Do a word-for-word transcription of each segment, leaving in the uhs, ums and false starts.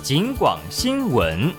警广新闻。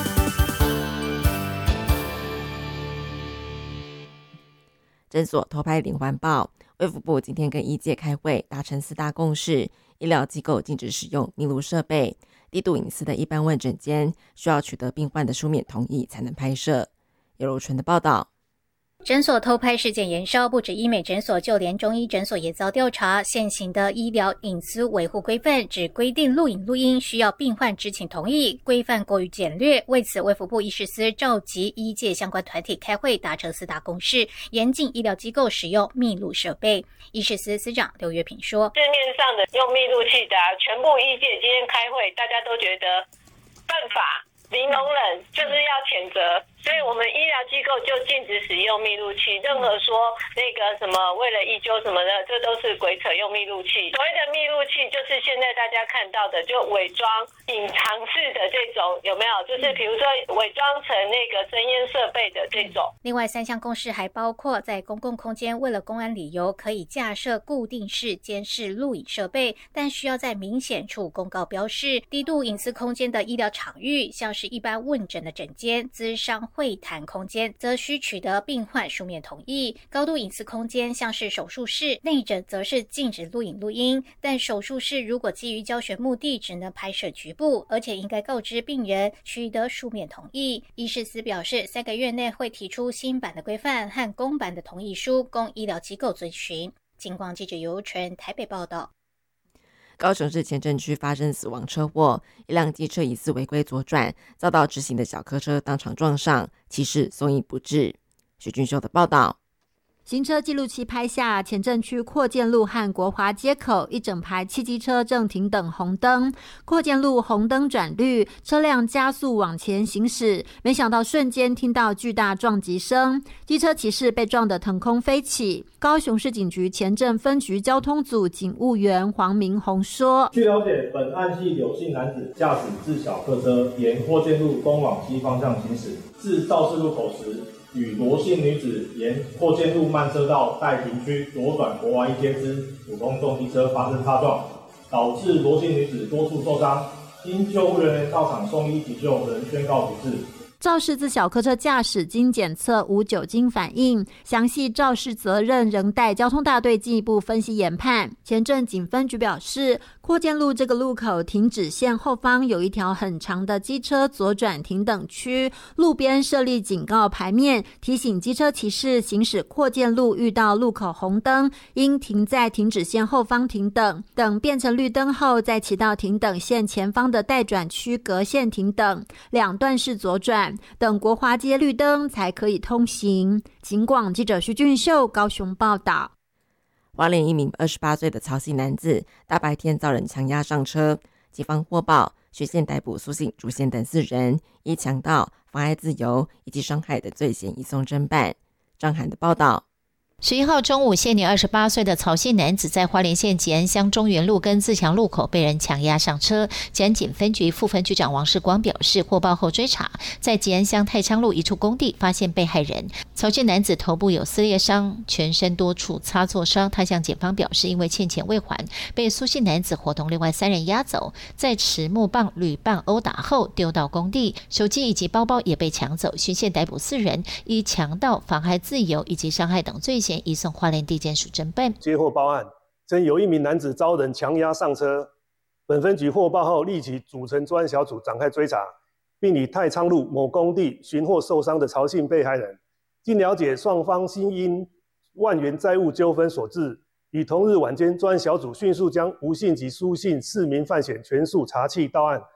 诊所偷拍连环爆，卫福部今天跟医界开会，达成四大共识：医疗机构禁止使用密录设备，低度隐私的一般问诊间需要取得病患的书面同意才能拍摄。尤柔纯的报道。 诊所偷拍事件延烧，不止医美诊所，就连中医诊所也遭调查。现行的医疗隐私维护规范只规定录影录音需要病患知情同意，规范过于简略。为此，卫福部医事司召集医界相关团体开会，达成四大共识，严禁医疗机构使用密录设备。医事司司长刘月平说：“ 市面上的用密录器的、啊，全部医界今天开会，大家都觉得犯法。”零容忍就是要谴责，所以我们医疗机构就禁止使用密录器。任何说那个什么为了医纠什么的，这都是鬼扯用密录器。所谓的密录器，就是现在大家看到的，就伪装、隐藏式的这种，有没有？就是比如说伪装成那个声烟设备的这种。 另外三项共识还包括，在公共空间为了公安理由，可以架设固定式监视录影设备，但需要在明显处公告标示。低度隐私空间的医疗场域，像是一般问诊的诊间、咨商会谈空间，则需取得病患书面同意。高度隐私空间像是手术室、内诊，则是禁止录影录音。但手术室如果基于教学目的，只能拍摄局部，而且应该告知病人取得书面同意。医事司表示，三个月内会提出新版的规范和公版的同意书，供医疗机构遵循。警广记者尤纯台北报道。 高雄市前镇区发生死亡车祸，一辆机车疑似违规左转，遭到直行的小客车当场撞上，骑士送医不治。许俊秀的报道。 行车记录器拍下前镇区扩建路和国华街口一整排汽机车正停等红灯，扩建路红灯转绿，车辆加速往前行驶，没想到瞬间听到巨大撞击声，机车骑士被撞得腾空飞起。高雄市警局前镇分局交通组警务员黄明宏说：“ 据了解，本案系刘姓男子驾驶自小客车沿扩建路东往西方向行驶，至肇事路口时，与罗姓女子沿扩建路慢车道待停区左转国华一街之普通重机车发生擦撞，导致罗姓女子多处受伤，因救护人员到场送医急救，仍宣告不治。” 肇事自小客车驾驶经检测无酒精反应，详细肇事责任仍待交通大队进一步分析研判。前镇警分局表示，扩建路这个路口停止线后方有一条很长的机车左转停等区，路边设立警告牌面，提醒机车骑士行驶扩建路遇到路口红灯，应停在停止线后方停等，等变成绿灯后再骑到停等线前方的待转区隔线停等，两段式左转，等国华街绿灯才可以通行。警广记者徐俊秀高雄报道。 花莲一名二十八岁的曹姓男子大白天遭人强压上车，警方获报，循线逮捕苏姓、朱姓等四人，依强盗、妨碍自由以及伤害等罪嫌移送侦办。张涵的报道。 十一号中午，现年二十八岁的曹姓男子在花莲县吉安乡中原路跟自强路口被人强压上车。吉安警分局副分局长王世光表示，获报后追查，在吉安乡太昌路一处工地发现被害人。曹姓男子头部有撕裂伤，全身多处擦挫伤。他向警方表示，因为欠钱未还，被苏姓男子伙同另外三人押走，在持木棒、铝棒殴打后丢到工地，手机以及包包也被抢走。循线逮捕四人，依强盗、妨害自由以及伤害等罪嫌移送花莲地检署侦办。 接获报案，称有一名男子遭人强压上车。本分局获报后，立即组成专案小组展开追查，并以太昌路某工地寻获受伤的曹姓被害人。经了解，双方新因万元债务纠纷所致，于同日晚间，专案小组迅速将吴姓及苏姓四名犯嫌全数查缉到案。